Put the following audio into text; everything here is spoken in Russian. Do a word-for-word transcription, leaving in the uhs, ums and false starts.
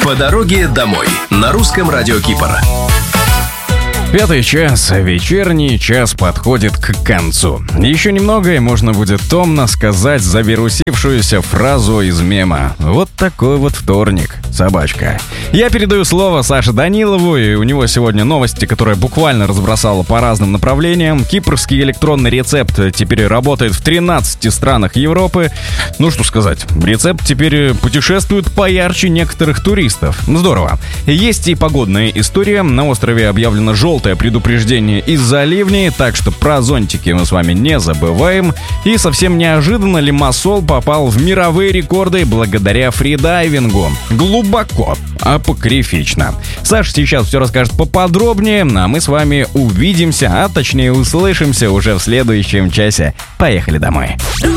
По дороге домой на русском радио Кипр. Пятый час, вечерний час подходит к концу. Еще немного, и можно будет томно сказать завирусившуюся фразу из мема. Вот такой вот вторник, собачка. Я передаю слово Саше Данилову, и у него сегодня новости, которые буквально разбросала по разным направлениям. Кипрский электронный рецепт теперь работает в тринадцати странах Европы. Ну что сказать, рецепт теперь путешествует поярче некоторых туристов. Здорово. Есть и погодная история. На острове объявлено желтое предупреждение из-за ливней, так что про зонтики мы с вами не забываем. И совсем неожиданно Лимассол попал в мировые рекорды благодаря фридайвингу. Глубоко, апокрифично. Саша сейчас все расскажет поподробнее, а мы с вами увидимся, а точнее услышимся уже в следующем часе. Поехали домой.